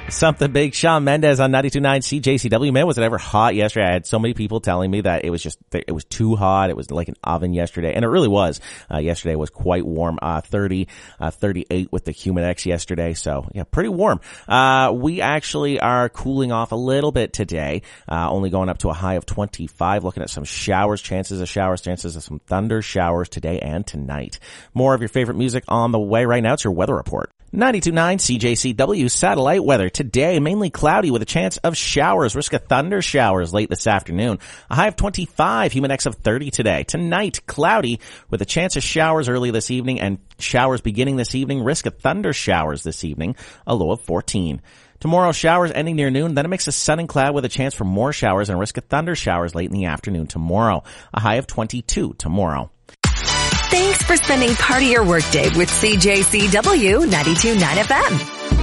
Something Big, Shawn Mendes on 92.9 CJCW. Man, was it ever hot yesterday? I had so many people telling me that it was too hot. It was like an oven yesterday. And it really was. Yesterday was quite warm. 38 with the Humidex yesterday. So yeah, pretty warm. We actually are cooling off a little bit today. Only going up to a high of 25. Looking at some showers, chances of some thunder showers today and tonight. More of your favorite music on the way right now. It's your weather report. 92.9 CJCW satellite weather. Today, mainly cloudy with a chance of showers. Risk of thunder showers late this afternoon. A high of 25, Humidex of 30 today. Tonight, cloudy with a chance of showers early this evening and showers beginning this evening. Risk of thunder showers this evening. A low of 14. Tomorrow, showers ending near noon. Then it makes a sun and cloud with a chance for more showers and risk of thunder showers late in the afternoon tomorrow. A high of 22 tomorrow. Thanks for spending part of your workday with CJCW 92.9 FM.